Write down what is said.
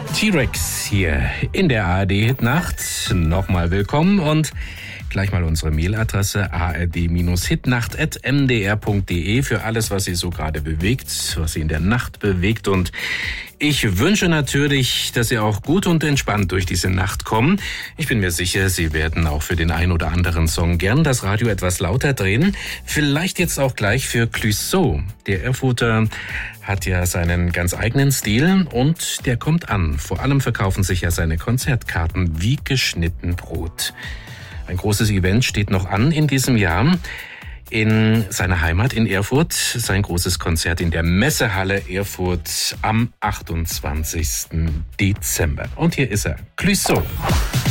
T-Rex hier in der ARD-Hitnacht. Nochmal willkommen und gleich mal unsere Mailadresse ard-hitnacht@mdr.de für alles, was Sie so gerade bewegt, was Sie in der Nacht bewegt. Und ich wünsche natürlich, dass Sie auch gut und entspannt durch diese Nacht kommen. Ich bin mir sicher, Sie werden auch für den ein oder anderen Song gern das Radio etwas lauter drehen. Vielleicht jetzt auch gleich für Clouseau. Der Erfurter hat ja seinen ganz eigenen Stil und der kommt an. Vor allem verkaufen sich ja seine Konzertkarten wie geschnitten Brot. Ein großes Event steht noch an in diesem Jahr. In seiner Heimat in Erfurt, sein großes Konzert in der Messehalle Erfurt am 28. Dezember. Und hier ist er, Clouseau.